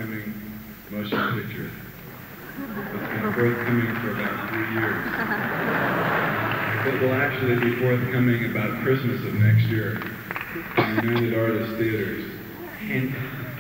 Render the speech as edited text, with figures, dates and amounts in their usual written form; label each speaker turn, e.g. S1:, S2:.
S1: forthcoming motion picture. It's been forthcoming for about 3 years. It will actually be forthcoming about Christmas of next year in United Artists Theaters.
S2: Hint.